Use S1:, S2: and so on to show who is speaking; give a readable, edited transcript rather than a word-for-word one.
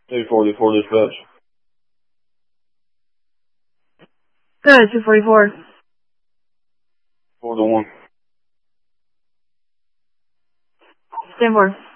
S1: 244 dispatch.
S2: Good, 244.
S1: 4 to 1.
S2: Stand for.